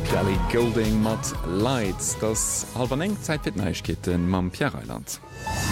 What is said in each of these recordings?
Ellie Goulding mat Lights, das halber eng Zeitfir Neichkeeten mam Pierreiland.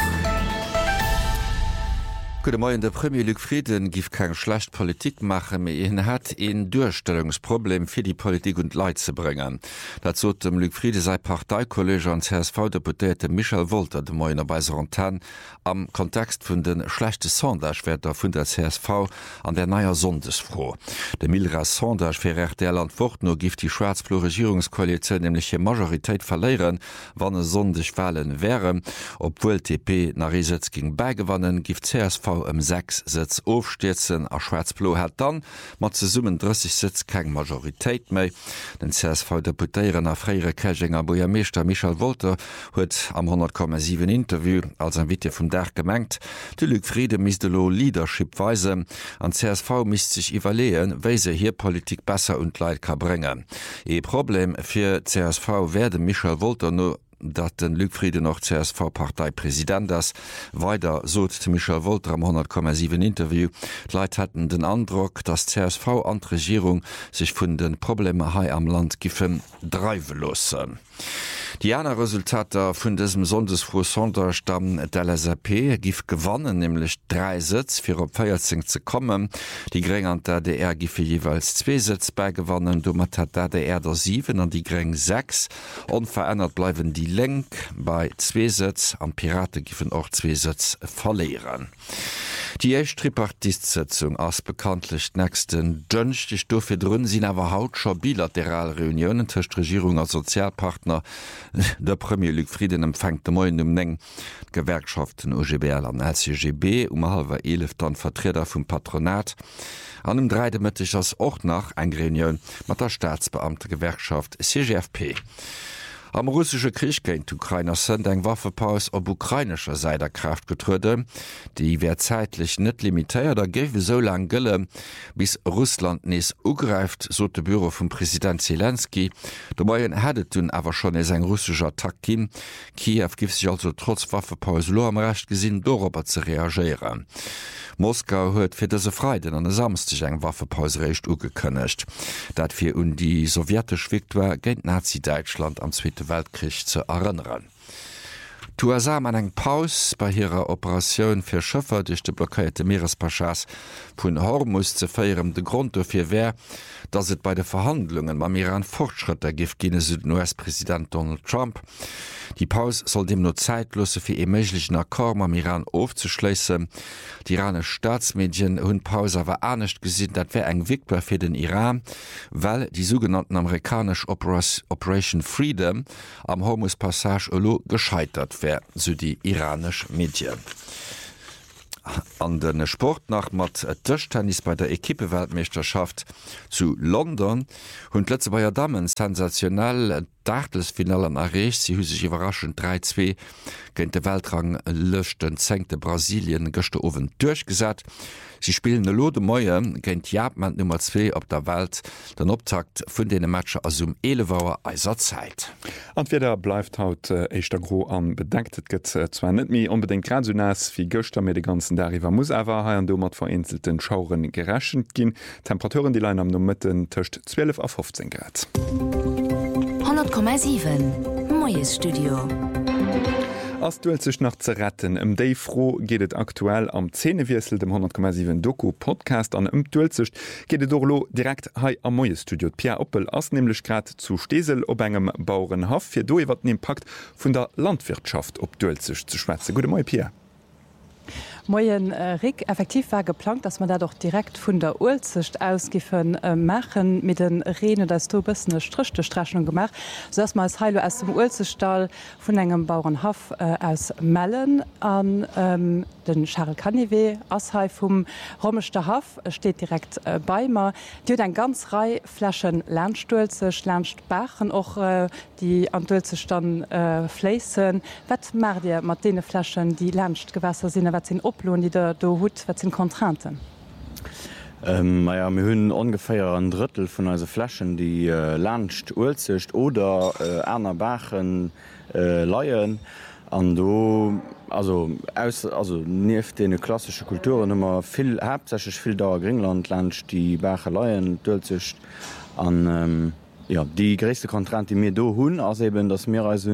In der Premier Luc Frieden gif kein schlecht Politik mache mir ihn hat ein Durchstellungsproblem für die Politik und Leid zu bringen. Dazu dem Luc Friede sei Parteikollege an CSV-Deputate Michel Wolter de Moiner bei Sontan am Kontext vun den schlechte Sondagewerter vun der CSV an der naier Sondesfroh. De Milra Sondage fir der Land fort no gift die schwarz-blo Regierungskoalition nämlich Majorität verleieren, wann es sondig fallen wäre, obwohl TP nach Resitz ging beigewannen, gift CSV 6 Sitz aufstürzen a Schwarzblo hat dann mat ze summen 30 Sitz keng Majoritéit méi. Den CSV-Deputéieren a Fréiere Käinger Bojameester Michel Wolter huet am 100,7 Interview als en Witte vum Dach gemengt. De Luc Friede mis de lo Leadership weise an CSV mis sich evaluieren, wéi se hier Politik besser und Leiit ka bringen. E Problem fir CSV werde Michel Wolter no dat den Luc Friede noch CSV-Parteipräsident ass. Weiter sot Michel Wolter am 100,7 Interview. Leiit hatten den Andruck, dass CSV an die Regierung sich vun den Probleme hai am Land giffen dreiwen lossen. Die anderen Resultate vun diesem Sondesfroh Sonderstamm der LSAP gif gewannen, nämlich 3 Sitz für op 14 zu kommen. Die Greng an der DDR gife jeweils 2 Sitz beigewannen, dummer hat der DDR der 7 an die Greng 6. Unverändert bleiben die Lenk bei 2 Sitz, an Pirate gifen auch 2 Sitz verlieren. Die Tripartistsitzung ass bekanntlich nächsten Dönchtich dofir drun sinn awer haut schon bilateral Reunionen zwischen Regierung als Sozialpartner. Der Premier Luc Frieden empfängt de Moien neng Gewerkschaften OGBL an LCGB 11:30 dann Vertreter vum Patronat. An dem 3. Mittag ass och nach eng Reunion mat der Staatsbeamte Gewerkschaft CGFP. Am russische Krieg géint Ukrainer sind eng Waffepaus op ukrainischer Seite Kraft getrude, die wär zeitlich net limitéiert, da géwe so lang gëlle, bis Russland nees ugreift, so de Büro vum Präsident Zelensky. De Moien hättet hun awer schon es eng russischer Attack gin. Kiew gif sich also trotz Waffepaus lo am recht gesinn darüber zu reagieren. Moskau huet fir dese Freiden an Samstag eng Waffepausrecht ugekënnecht, dat fir die sowjetisch Viktor géint Nazi-Deutschland am Zweite Weltkrieg zu erinnern. USA an eng Paus bei ihrer Operation fir Schëffer durch de blockierte Meerespachas vun Hormus ze feieren. De Grund dafür wär, dass et bei de Verhandlungen am Iran Fortschritt ergift gene US-Präsident Donald Trump. Die Paus soll dem nur zeitlose fir emmeiglichen Akkord am Iran aufzuschleessen. Die iranische Staatsmedien hunn Paus awer anecht gesinn, dat wär eng Wegbar fir den Iran, weil die sogenannten amerikasch Operation Freedom am Hormus-Passage Olo gescheitert wär, so die iranisch Medien. An den Sport nach mat Tischtennis bei der Ekippeweltmeisterschaft zu London und letzte Bayer Damen sensationell Dachtelsfinalen erreicht. Sie hu sich überraschend 3-2 gegen den Weltrang löschten zenkte Brasilien gestern oben durchgesagt. Sie spielen eine Lode Moie gegen Japan Nummer 2 op der Welt. Den Optakt von den Matcher aus 11 Uhr Eiserzeit. Entweder bleibt haut echtter gro an bedenktet gët zwar net mi unbedingt grad so nass wie Göster mit de ganzen Dariwer muss awer ha an do mat vereinzelten Schauren gerächen gin. Temperaturen die Leine am no Mitten töcht 12 auf 15 Grad. 100,7 Moies Studio. As duel sech nach ze retten. Déi froh gehtt aktuell am Zähnewirsel dem 100,7 Doku Podcast an duelzecht gehtt Dorlo direkt hai am Moies Studio. Pierre Oppel ass nämlich grad zu Stesel op engem Bauurenhaft fir do iwwer den Impact vun der Landwirtschaft op duelzech zu schwäze. Gute Moi Pierre. Moien Rick effektiv war geplant, dass man da doch direkt vun der Ulzicht ausgiffen machen mit den Rene, dass du bist eine strichte Straschung gemacht, so dass man als Heilo aus dem Ulzestall vun engem Bauernhof aus Mellen an den Charles Canivet Ashai vom Romischter Haf steht direkt bei mir. Die hat ein ganz Reihe Flaschen Lernstulzech, Lernstbachen auch die an Dulzech dann flessen. Was macht ihr mit den Flaschen, die Lernstgewässer sind, was sind Oplohn, die da hut, was sind Kontranten? Ja, wir hunn ungefähr ein Drittel von unseren Flaschen, die Lernst, Ulzicht oder Erner Bachen leiien. An do also nief de klassische Kulturen immer viel hauptsächlich viel da Griechenland Land die Bacheleien dulzecht an Ja, die größte Kontrant, die mir do hunn, als eben, dass mir als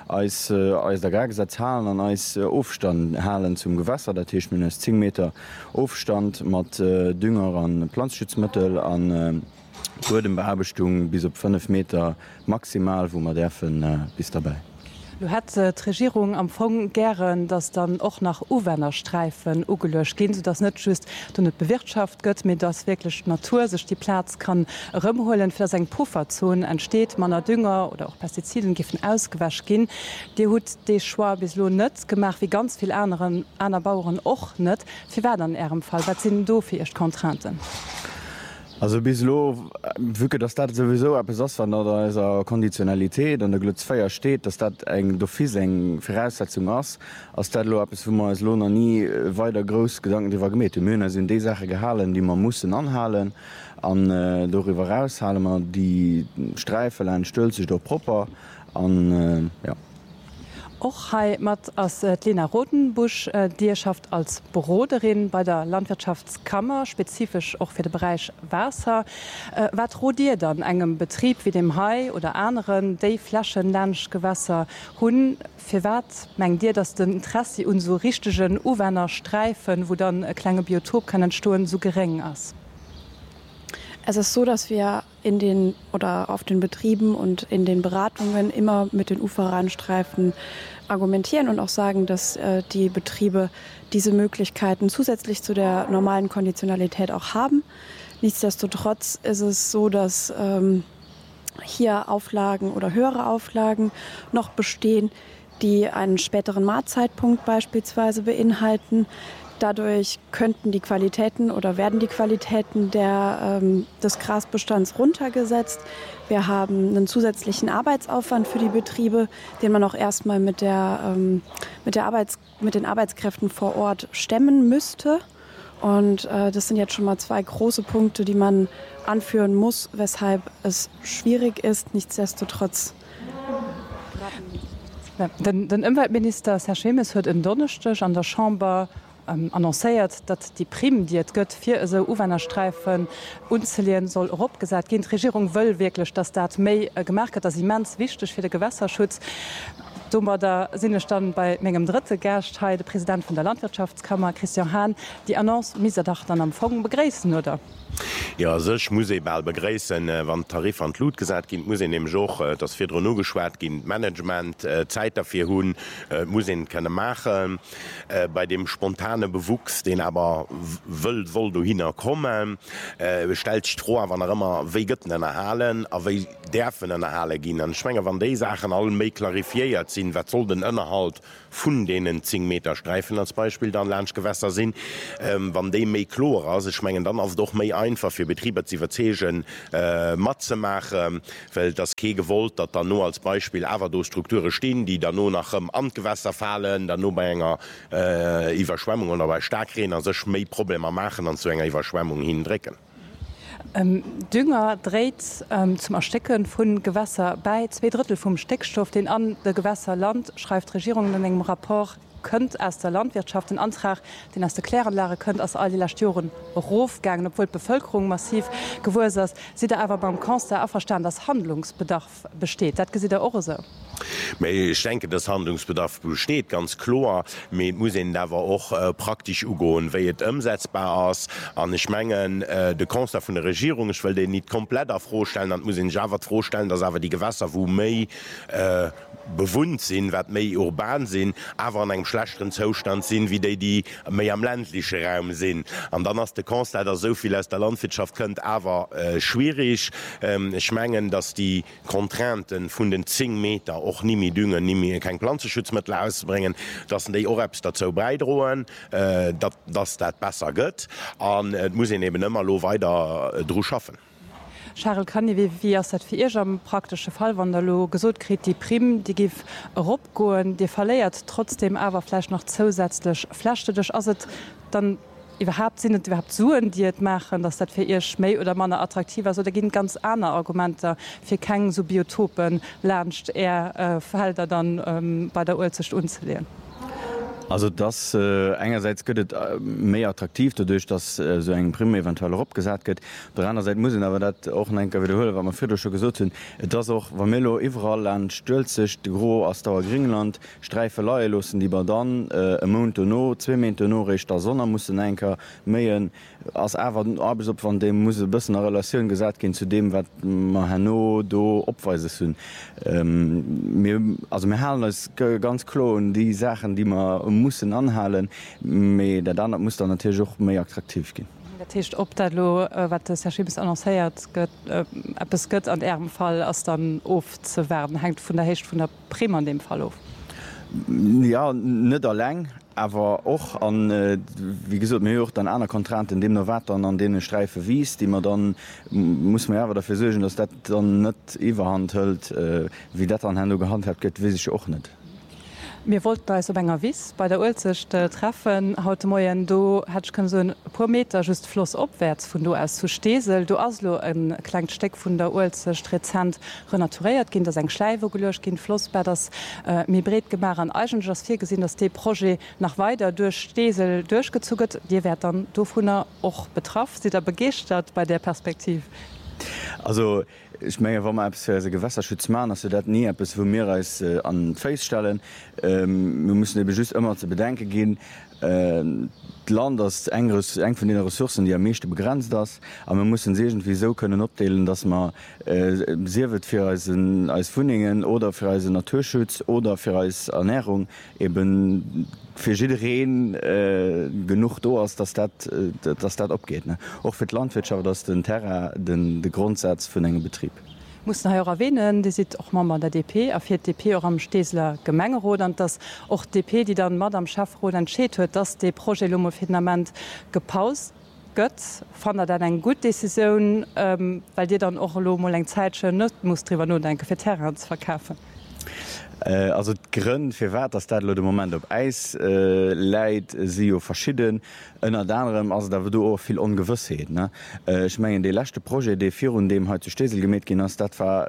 der Gergesetz halen an als Aufstand halen zum Gewässer, der Tisch minus 10 Meter Aufstand mit Dünger an Pflanzenschutzmittel an Bodenbearbeitung bis auf 5 Meter maximal, wo man dürfen bis dabei. Du hat die Regierung am Fong gern, dass dann auch nach Uwennerstreifen ugelöscht gehen, so dass nicht just du nicht bewirtschaft gött mir das wirklich Natur sich die Platz kann rumholen für seine Pufferzonen entsteht man Dünger oder auch Pestiziden giffen ausgewäscht gehen. Die hat die Schwa bis lo nicht gemacht wie ganz viele andere Bauern auch nicht. Wie war dann in ihrem Fall? Was sind da für echt Kontranten? Also bis lo wke das dat sowieso a besos van der Konditionalität an der Glützfeier steht, dass dat eng do fi eng Voraussetzung ass as dat lo wo man als Lohner nie weiter groß Gedanken die war gemet. Mner sind de Sache gehalen, die man muss anhalen an darüber raushalen man die Streifelein stöl sich doch proper an ja. Och mat as Lena Rotenbusch Dirrschaft als Broderin bei der Landwirtschaftskammer, spezifisch auch für den Bereich Wasser. Wat rodier dann engem Betrieb wie dem Hai oder anderen Dayflaschen Landgewässer hunn für wat mengt dir, dass den Interesse und so richtigen Uwenner streifen, wo dann kleine Biotop kann entstohlen so gering ist? Es ist so, dass wir in den oder auf den Betrieben und in den Beratungen immer mit den Uferrandstreifen argumentieren und auch sagen, dass die Betriebe diese Möglichkeiten zusätzlich zu der normalen Konditionalität auch haben. Nichtsdestotrotz ist es so, dass hier Auflagen oder höhere Auflagen noch bestehen, die einen späteren Maatzeitpunkt beispielsweise beinhalten. Dadurch könnten die Qualitäten oder werden die Qualitäten des Grasbestands runtergesetzt. Wir haben einen zusätzlichen Arbeitsaufwand für die Betriebe, den man auch erstmal mit den Arbeitskräften vor Ort stemmen müsste. Und das sind jetzt schon mal 2 große Punkte, die man anführen muss, weshalb es schwierig ist, nichtsdestotrotz. Ja, den Umweltminister Herr Schemes hört in Donnerstag an der Chambre annoncéiert, dat die Primen, die et gött fir se Uwennerstreifen unzelien soll Europa gesagt gin. Die Regierung wöl wirklich, dass dat méi gemerkt hat, dass immens wichtig für den Gewässerschutz. Dummer da sinne stand bei menggem dritte Gerchtheit, der Präsident von der Landwirtschaftskammer Christian Hahn, die Annonce Misedach dann am Foggen begräßen oder? Ja sech muss ball begréessen, wann Tarif an Lut gesat gin muss dem Joch das fir no geschwert gin Management Zeit dafir hunn muss kënne machen bei dem spontane Bewuchs den aber wëlt woll du hinnerkommen stel Stroh wann immer wéi gëtten erhalen a wéi derfen erhale gin an Schwenger wann déi Sachen allen méi klarifiiert sinn wat soll den ënnerhalt vun denen 10 Meter Streifen als Beispiel dann Landgewässer sinn wann de méi chlor se schmengen dann auf doch méi einfach für Betriebe zu verzegen Matze machen, weil das Ke gewollt, dass da nur als Beispiel Avado-Strukturen stehen, die dann nur nach Amtgewässer fallen, dann nur bei einer Überschwemmung oder bei Starkregen sich mehr Probleme machen und zu einer Überschwemmung hindrecken. Dünger dreht zum Erstecken von Gewässer bei 2/3 vom Stickstoff, den an der Gewässerland schreibt Regierung in einem Rapport könnt aus der Landwirtschaft den Antrag, den aus der Klärenlage könnt aus all die Lastüren Rofgangen, obwohl die Bevölkerung massiv gewusst ist, sieht er aber beim Kanzler auch verstanden, dass Handlungsbedarf besteht. Das sieht er auch so. Ich denke, dass Handlungsbedarf besteht, ganz klar. Wir müssen aber auch praktisch umgehen, wie es umsetzbar ist. Und ich meine, der Kanzler von der Regierung, ich will den nicht komplett vorstellen, dann muss ich aber vorstellen, dass aber die Gewässer, wo mehr bewohnt sind, was mehr urban sind, aber in einem schlechteren Zustand sind, wie die mehr am ländlichen Raum sind. Und dann ist der Kanzler, der so viel aus der Landwirtschaft kennt, aber schwierig. Ich meine, dass die Kontranten von den 10 Meter auch nie mehr düngen, nie mehr kein Pflanzenschutzmittel auszubringen, dass die auch dazu beidrohen, dass das besser geht. Und muss ich eben immer weiter drauf schaffen. Charles Kanni, wie das für ihr am praktischen Fall, wenn der lo gesot kriegt, die Prim, die gif Robgoen, die verleiert trotzdem aber vielleicht noch zusätzlich flaschtisch, also dann überhaupt sind überhaupt Suen, die machen, dass das für ihr Schmäh oder man attraktiver, so da gehen ganz andere Argumente für keine so Biotopen, lernst er Felder dann bei der Ulzicht unzulehren. Also das engerseits gëtt méi attraktiv dadurch, dass so eng Prime eventuell opgesat gëtt. Der anderen Seite muss aber dat auch enker wiederhole, Wa man fir schon gesot hun, dats auch Wamelo iwwerall land stölzech de Gro aus Dauer Griechenland Streife Leiielossen, die bei dann e Mon no 2 Min no rich der Sonne muss enker méien ass awer den Arbeitsop van dem muss bëssen a Relationun gesat gin zu dem, wat ma hanno do opweise hunn. Also mir halen als ganz klon die Sachen, die man mussssen anhalen, méi der dann muss dann natürlich auch méi attraktiv gin. Datcht op dat lo wat Herrschibes annoncéiert gëtt es gëtt an Ärem Fall ass dann of ze werden, hängt vun der Hecht vun der Primer an dem Fall of. Ja net erläng, aber och an wie gesot mé jocht an aner Kontranten dem no wat an de Streife wies, die man dann muss man jawer dafür segen, dats dat dann net iwwerhand hëlt, wie dat an Hände gehandhabt gëtt, wie sich och net. Mir wollt da so enger wiss bei der Ulzechte treffen haut Moien do hat kann so ein paar Meter just Floss opwärts vun du als zu Stesel du aslo en Klangsteck vun der Ulzecht Rezent renaturiert gin das eng Schleiwe gelöscht gin Floss bei das mir bret gemar an Eigen just fir gesinn dass Pro nach weiter durch Stesel durchgezuget Dir werd dann do vunner och betraff sie da begeert bei der Perspektiv. Also ich meine, wenn man se Gewässerschutz machen, dass dat nie bis wo mir als an Face stellen. Wir müssen eben just immer zu bedenken gehen. Land das eng von den Ressourcen, die am meeste begrenzt das, aber man muss sehen, wieso können opdelen, dass man sehr wird für als Fundingen oder für als Naturschutz oder für als Ernährung eben für jeden genug do ist, dass das abgeht. Ne? Auch für die Landwirtschaft das den Terra den Grundsatz für einen Betrieb. Muss nachher erwähnen, die sieht auch Mama der DP, auf DP auch am Stesler Gemengerot und das auch DP, die dann Madame Schaffrot entschädigt hat, dass die Projektfinament gepaust gött, fand er dann eine gute Decision, weil dir dann auch mal Zeit schon nicht muss drüber nur denken, für Terra zu verkaufen. Also Grünn fir wat das dat de moment op Eis leit si verschieden ënner anderem as da du auch viel ungewissheet. Ich mengen de lachte Projekt de vir dem heute zu Stesel gemet gin ass dat war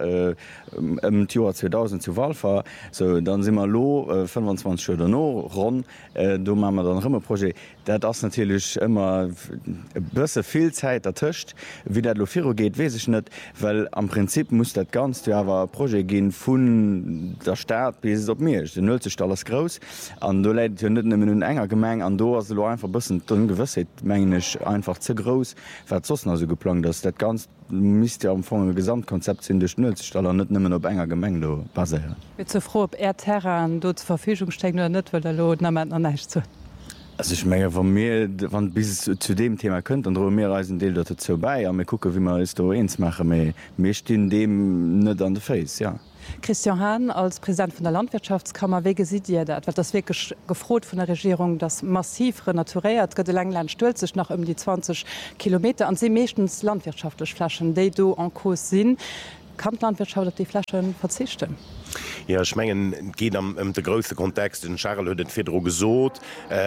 im Joar 2000 zu Wahlfahr so dann simmer lo 25 oder no run do ma man dann rëmme Projekt dat ass natürlich immer bësse viel Zeit ertöcht wie dat Lofiro geht we ich net, weil am Prinzip muss dat ganz jawer Projekt gin vun der Staat bis op mir den 90 $ groß an du leit net hun enger Gemeng an do lo einfach bëssen ungewissheit mengch einfach ze groß verzossen also geplant dass dat ganz mis ja am Fong Gesamtkonzept sinn dech 90 $ net nimmen op enger Gemeng do basieren. Zu froh ob Terra do zur Verfügung ste oder net weil der Lo nicht zu. Also ich menge von mir wann bis zu dem Thema könnt und mehr reisen Deel dat zo bei mir gucke wie man es eins mache mir stehen dem net an the face ja. Christian Hahn als Präsident von der Landwirtschaftskammer wege sieht ihr dat wird das wirklich gefrot von der Regierung das massiv renaturiert gëtt Langland stölz sich nach die 20 Kilometer an sie mechtens landwirtschaftlich Flaschen de do en Kurs sinn kann Landwirtschaft auf die Flaschen verzichten. Ja schmengen geht am der größte Kontext in Charles hue den Fedro gesot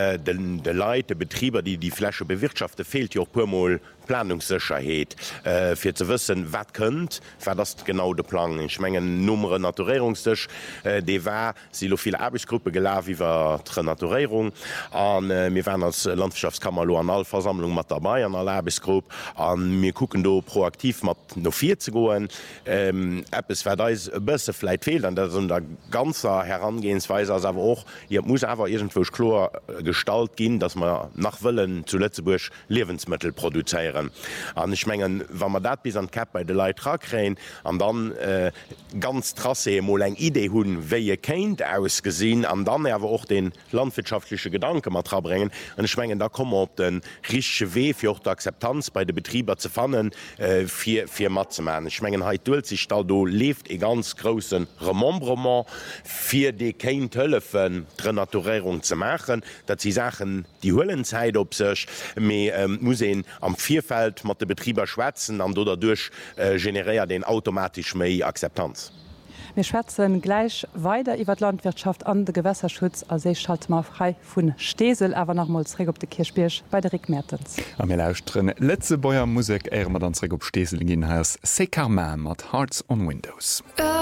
de Leiit de Betrieber, die Fläche bewirtschafte fehlt jo ja pumol Planungssicherheet fir ze wissen wat könnt war das genau de Plan in schmengen Nummer Naturierungstech de war silo viele Arbeitsgruppe gelaf iwwer Renaturierung an mir waren als Landwirtschaftskammer lo an Allversammlung mat dabei an aller Arbeitsgruppe an mir gucken do proaktiv mat no 4 zu goen App es war da bësse fleit fehlt an der ganzer Herangehensweise as awer och muss awer irgendwoch chlor Gestalt gin, dass man nach Wëllen zu Lützeburg Lebensmittel produzieren. An ich mengen wann man dat bis an Kap bei de Leiit traräen an dann ganz trasse mo eng Idee hunn wéi je kenint ausgesinn an dann erwer auch den landwirtschaftliche Gedanke mat trabringen an schmengen da komme op den richsche Wee fir och der Akzeptanz bei de Betrieber ze fannen fir mat ze man. Schmengen heit duld sich da do left e ganz großen Remembrement fir de kein Tëllefen Renaturierung ze machen, dat sie Sachen die Hëllenzeit op sech muss am Vierfeld mat de Betrieber schwätzen an do dadurch generéiert den automatisch méi Akzeptanz. Wir schwätzen gleich weiter iwwer Landwirtschaft an de Gewässerschutz as se schalt ma frei vun Stesel awer nachmolsré op de Kirchbiersch bei der Rick Mertens. Am mir lausren letze Bäuer Musik Ämer dansré op Stesel gin hers Sekarman mat Hearts on Windows.